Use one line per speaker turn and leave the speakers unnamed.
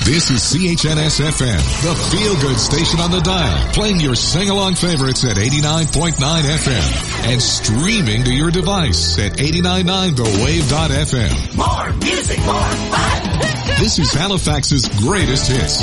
This is CHNS FM, the feel-good station on the dial, playing your sing-along favorites at 89.9 FM and streaming to your device at 89.9thewave.fm.
More music, more fun.
This is Halifax's greatest hits.